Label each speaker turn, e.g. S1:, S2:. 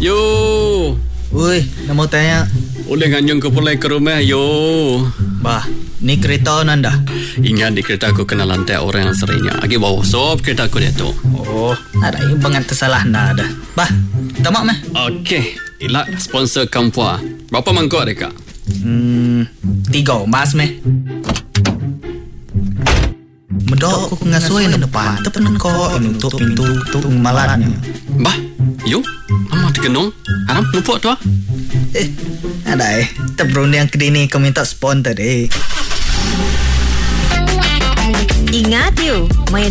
S1: Yo.
S2: Ui, nak mau tanya.
S1: Boleh nganyung ke pulai ke rumah, yo.
S2: Bah, ni kereta nanda.
S1: Ingat di kereta aku kena lantai orang yang seringnya. Agi bawa sop kereta aku dia tu.
S2: Oh, ada banget tersalah nada. Bah, tamak meh.
S1: Okey, ila sponsor Kampua. Berapa mangkuk mereka?
S2: 3 mas meh. Medok aku ngasoi na depan. Tepen kok nutup pintu tutup malatnya.
S1: Bah, yo. Amat kenong. Haram lupa tu ah.
S2: Ada tebrun yang kedini kau minta sponsor deh.
S3: Ingat you, main